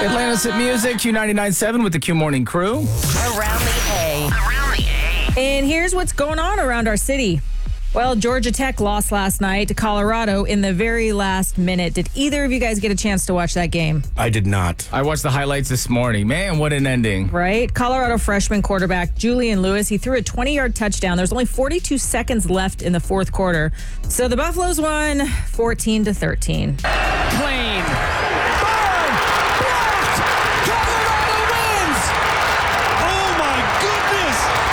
Atlantis at Music, Q99.7 with the Q Morning Crew. Around the A. And here's what's going on around our city. Well, Georgia Tech lost last night to Colorado in the very last minute. Did either of you guys get a chance to watch that game? I did not. I watched the highlights this morning. Man, what an ending. Right? Colorado freshman quarterback Julian Lewis, he threw a 20-yard touchdown. There's only 42 seconds left in the fourth quarter. So the Buffaloes won 14-13. Plain. Blocked. Colorado wins. Oh, my goodness.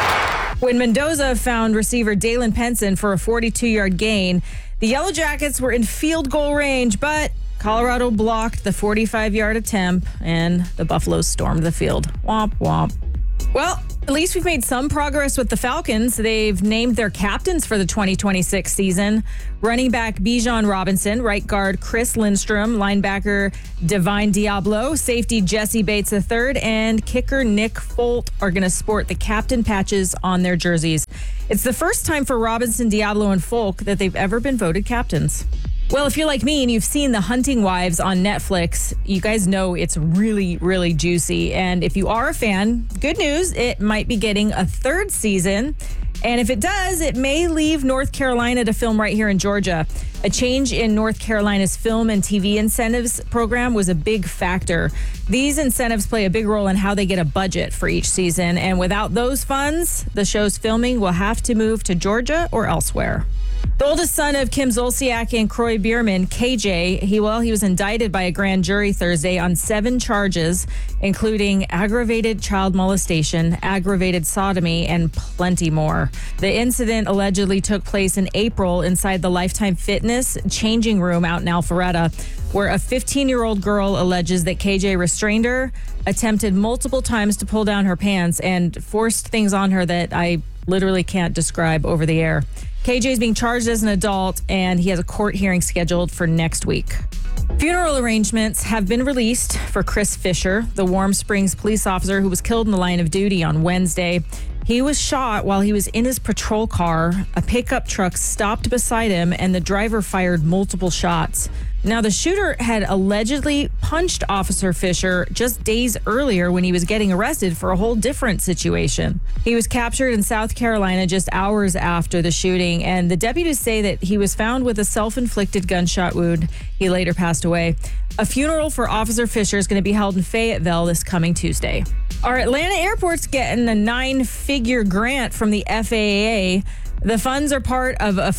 When Mendoza found receiver Dalen Penson for a 42-yard gain, the Yellow Jackets were in field goal range, but Colorado blocked the 45-yard attempt, and the Buffaloes stormed the field. Womp, womp. Well, at least we've made some progress with the Falcons. They've named their captains for the 2026 season. Running back Bijan Robinson, right guard Chris Lindstrom, linebacker Divine Diablo, safety Jesse Bates III, and kicker Nick Folt are going to sport the captain patches on their jerseys. It's the first time for Robinson, Diablo, and Folk that they've ever been voted captains. Well, if you're like me and you've seen The Hunting Wives on Netflix, you guys know it's really, really juicy. And if you are a fan, good news, it might be getting a third season. And if it does, it may leave North Carolina to film right here in Georgia. A change in North Carolina's film and TV incentives program was a big factor. These incentives play a big role in how they get a budget for each season. And without those funds, the show's filming will have to move to Georgia or elsewhere. The oldest son of Kim Zolciak and Croy Bierman, KJ, he was indicted by a grand jury Thursday on 7 charges, including aggravated child molestation, aggravated sodomy, and plenty more. The incident allegedly took place in April inside the Lifetime Fitness changing room out in Alpharetta, where a 15-year-old girl alleges that KJ restrained her, attempted multiple times to pull down her pants, and forced things on her that I literally can't describe over the air. KJ is being charged as an adult, and he has a court hearing scheduled for next week. Funeral arrangements have been released for Chris Fisher, the Warm Springs police officer who was killed in the line of duty on Wednesday. He was shot while he was in his patrol car. A pickup truck stopped beside him, and the driver fired multiple shots. Now, the shooter had allegedly punched Officer Fisher just days earlier when he was getting arrested for a whole different situation. He was captured in South Carolina just hours after the shooting, and the deputies say that he was found with a self-inflicted gunshot wound. He later passed away. A funeral for Officer Fisher is going to be held in Fayetteville this coming Tuesday. Our Atlanta airport's getting a 9-figure grant from the FAA. The funds are part of a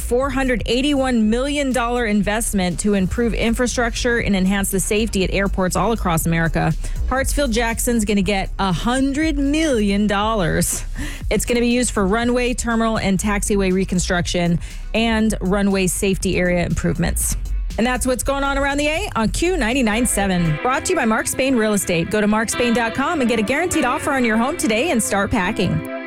$481 million investment to improve infrastructure and enhance the safety at airports all across America. Hartsfield-Jackson's going to get $100 million. It's going to be used for runway, terminal, and taxiway reconstruction and runway safety area improvements. And that's what's going on around the A on Q99.7. Brought to you by Mark Spain Real Estate. Go to markspain.com and get a guaranteed offer on your home today and start packing.